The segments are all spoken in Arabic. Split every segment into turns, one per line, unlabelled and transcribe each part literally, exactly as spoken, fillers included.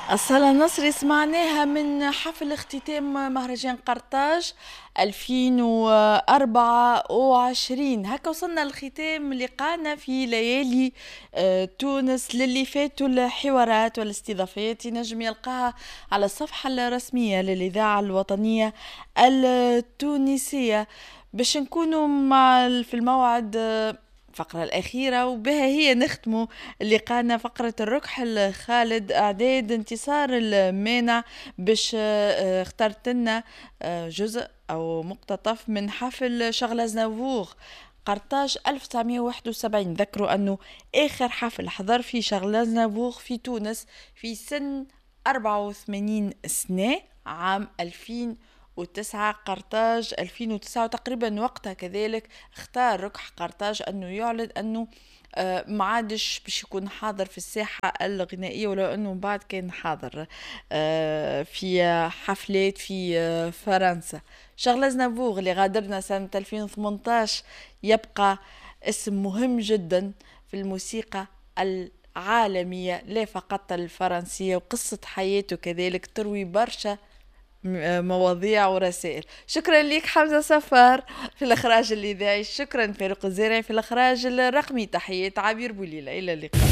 الصلاة النصري سمعناها من حفل اختتام مهرجان قرطاج ألفين وأربعة وعشرين. هكا وصلنا لختام لقانا في ليالي آه، تونس. للي فاتوا الحوارات والاستضافات ينجم يلقاها على الصفحة الرسمية للإذاعة الوطنية التونسية. باش نكونوا مع في الموعد آه، الفقرة الأخيرة وبها هي نختموا لقانا فقرة الركح الخالد إعداد انتصار المانع. باش آه، اخترت لنا آه، جزء أو مقتطف من حفل شغلة زنافور قرطاج ألف وتسعمائة وواحد وسبعين. ذكروا أنه آخر حفل حضر في شغلة زنافور في تونس في سن أربعة وثمانين سنة عام ألفين وتسعة. قرطاج ألفين وتسعة تقريبا وقتها كذلك اختار ركح قرطاج أنه يعلن أنه آه ما عادش باش يكون حاضر في الساحة الغنائية، ولو أنه بعد كان حاضر آه في حفلات في آه فرنسا. شغلة زنافور اللي غادرنا سنة ألفين وثمانية يبقى اسم مهم جدا في الموسيقى العالمية لا فقط الفرنسية، وقصة حياته كذلك تروي برشا مواضيع ورسائل. شكرا لك حمزة سفار في الإخراج الإذاعي، شكرا فاروق الزارعي في الإخراج الرقمي. تحيات عبير بوليلة، إلى اللقاء.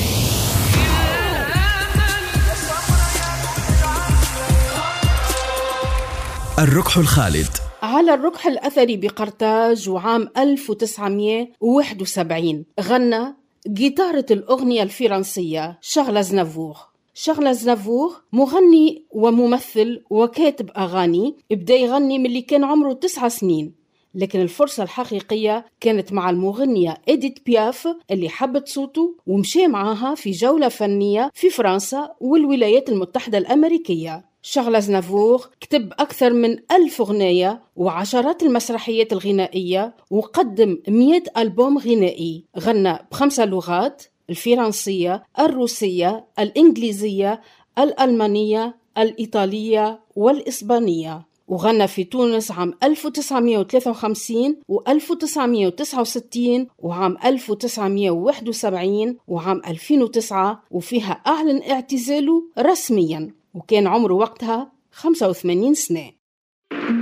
الركح الخالد
على الركح الأثري بقرطاج وعام ألف وتسعمائة وواحد وسبعين غنى جيتارة الأغنية الفرنسية شغلة زنافور. شغلة زنافور مغني وممثل وكاتب أغاني، بدأ يغني من اللي كان عمره تسع سنين، لكن الفرصة الحقيقية كانت مع المغنية إديت بياف اللي حبت صوته ومشي معاها في جولة فنية في فرنسا والولايات المتحدة الأمريكية. شغلة زنافور كتب أكثر من ألف أغنية وعشرات المسرحيات الغنائية، وقدم مئة ألبوم غنائي. غنى بخمسة لغات: الفرنسية، الروسية، الإنجليزية، الألمانية، الإيطالية والإسبانية. وغنى في تونس عام ألف وتسعمائة وثلاثة وخمسين و ألف وتسعمائة وتسعة وستين وعام ألف وتسعمائة وواحد وسبعين وعام ألفين وتسعة، وفيها أعلن اعتزاله رسميا وكان عمره وقتها خمسة وثمانين سنة.